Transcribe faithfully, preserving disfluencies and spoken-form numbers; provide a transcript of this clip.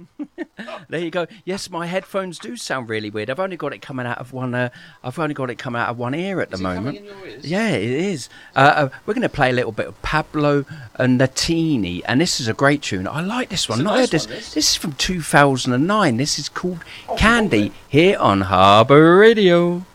There you go. Yes, my headphones do sound really weird. I've only got it coming out of one. Uh, I've only got it coming out of one ear at the Is it moment. coming in your ears? Yeah, it is. Uh, uh, we're going to play a little bit of Pablo Nutini, and this is a great tune. I like this one. It's a Not nice heard this. one, this. This is from two thousand nine. This is called Oh, Candy lovely. here on Harbour Radio.